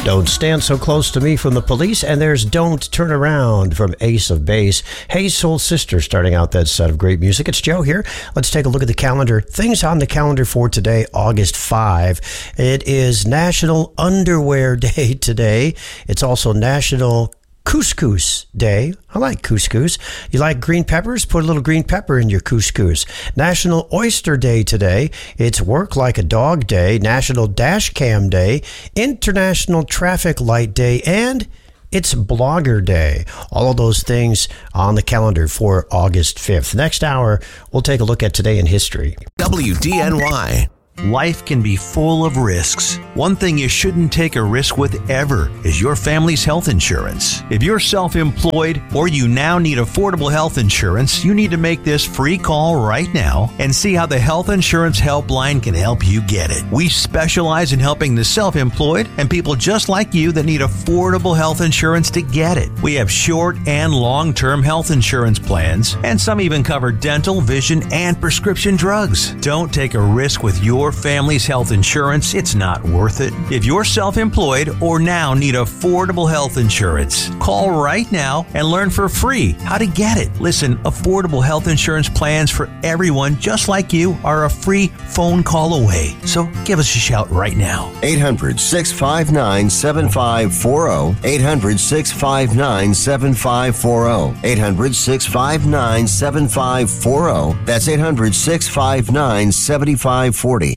Don't Stand So Close to Me from The Police, and there's Don't Turn Around from Ace of Base. Hey Soul Sister starting out that set of great music. It's Joe here. Let's take a look at the calendar. Things on the calendar for today, August 5. It is National Underwear Day today. It's also National Couscous Day. I like couscous. You like green peppers? Put a little green pepper in your couscous. National Oyster Day today. It's Work Like a Dog Day. National Dash Cam Day. International Traffic Light Day. And it's Blogger Day. All of those things on the calendar for August 5th. Next hour, we'll take a look at Today in History. WDNY. Life can be full of risks. One thing you shouldn't take a risk with ever is your family's health insurance. If you're self-employed or you now need affordable health insurance, you need to make this free call right now and see how the Health Insurance Helpline can help you get it. We specialize in helping the self-employed and people just like you that need affordable health insurance to get it. We have short and long-term health insurance plans, and some even cover dental, vision, and prescription drugs. Don't take a risk with your family's health insurance. It's not worth it. If you're self-employed or now need affordable health insurance, call right now and learn for free how to get it. Listen, affordable health insurance plans for everyone just like you are a free phone call away. So give us a shout right now. 800-659-7540. 800-659-7540. 800-659-7540. That's 800-659-7540.